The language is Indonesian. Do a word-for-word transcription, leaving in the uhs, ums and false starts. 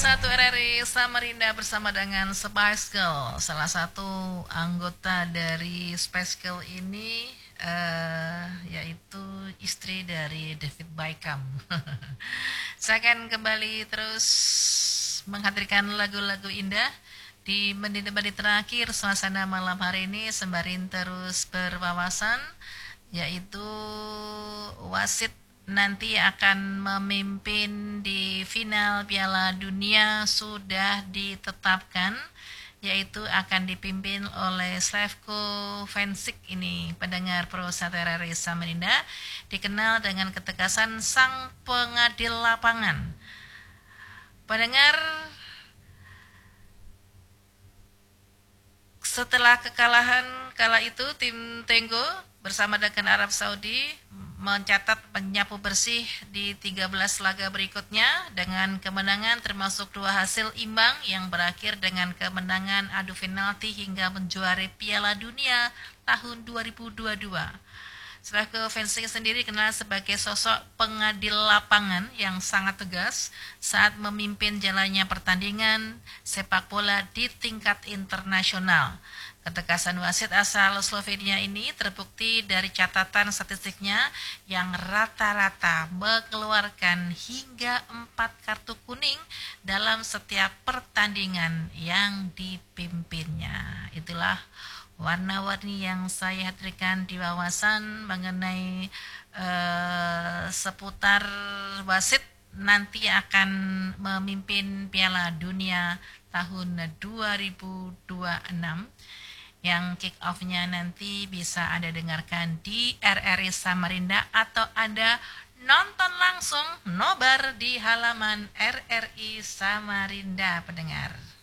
satu R R I Samarinda bersama dengan Spice Girl. Salah satu anggota dari Spice Girl ini uh, yaitu istri dari David Beckham. Saya akan kembali terus menghadirkan lagu-lagu indah di menit-menit terakhir suasana malam hari ini sembari terus berwawasan, yaitu wasit nanti akan memimpin di final Piala Dunia sudah ditetapkan, yaitu akan dipimpin oleh Slavko Vanšić ini, pendengar Pro satu R R I Samarinda, dikenal dengan ketegasan sang pengadil lapangan. Pendengar, setelah kekalahan kala itu tim Tenggo bersama dengan Arab Saudi mencatat penyapu bersih di tiga belas laga berikutnya dengan kemenangan termasuk dua hasil imbang yang berakhir dengan kemenangan adu penalti hingga menjuari Piala Dunia tahun dua ribu dua puluh dua. Slavko Vanšić sendiri kenal sebagai sosok pengadil lapangan yang sangat tegas saat memimpin jalannya pertandingan sepak bola di tingkat internasional. Ketegasan wasit asal Slovenia ini terbukti dari catatan statistiknya yang rata-rata mengeluarkan hingga empat kartu kuning dalam setiap pertandingan yang dipimpinnya. Itulah warna-warni yang saya hadirkan di wawasan mengenai uh, seputar wasit nanti akan memimpin Piala Dunia tahun dua ribu dua puluh enam. Yang kick off-nya nanti bisa Anda dengarkan di R R I Samarinda atau Anda nonton langsung nobar di halaman R R I Samarinda, pendengar.